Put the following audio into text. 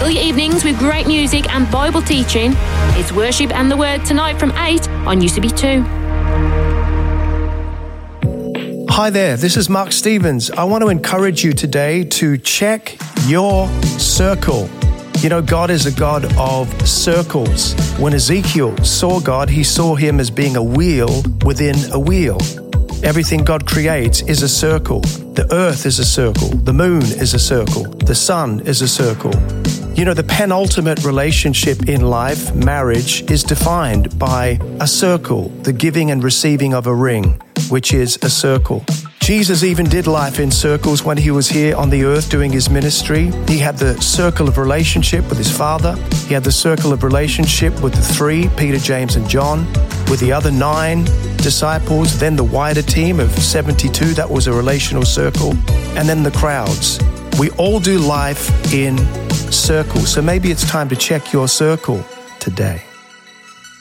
Fill your evenings with great music and Bible teaching. It's Worship and the Word tonight from 8 on UCB 2. Hi there, this is Mark Stevens. I want to encourage you today to check your circle. You know, God is a God of circles. When Ezekiel saw God, he saw him as being a wheel within a wheel. Everything God creates is a circle. The earth is a circle. The moon is a circle. The sun is a circle. You know, the penultimate relationship in life, marriage, is defined by a circle, the giving and receiving of a ring, which is a circle. Jesus even did life in circles when he was here on the earth doing his ministry. He had the circle of relationship with his Father. He had the circle of relationship with the three, Peter, James, and John, with the other 9 disciples, then the wider team of 72, that was a relational circle, and then the crowds. We all do life in circles, so maybe it's time to check your circle today.